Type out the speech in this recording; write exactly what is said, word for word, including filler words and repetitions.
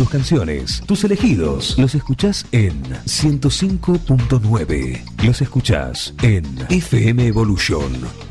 tus canciones, tus elegidos. Los escuchás en ciento cinco punto nueve. Los escuchás en F M Evolution.